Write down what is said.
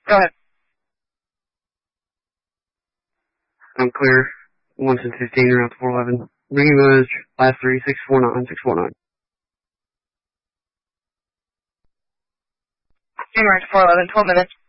Go ahead. I'm clear. 1-15, route 411. Ringing message, last 3, 649, 649. January 411, 12 minutes.